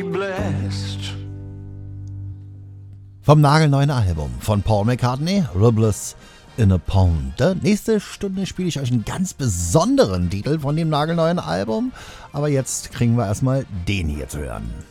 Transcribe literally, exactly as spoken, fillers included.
blessed. Vom nagelneuen Album von Paul McCartney, Ribbles in a Pond. Nächste Stunde spiele ich euch einen ganz besonderen Titel von dem nagelneuen Album. Aber jetzt kriegen wir erstmal den hier zu hören.